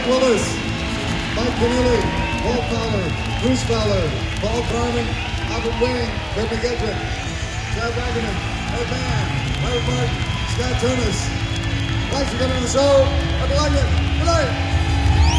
Mike Willis, Mike Keneally, Paul Fowler, Bruce Fowler, Paul Carmen, Albert Wayne, Kurt McGedrick, Chad Wagnerman, Ed Mann, Larry Martin, Scott Tunis. Thanks for coming to the show. Have a good night.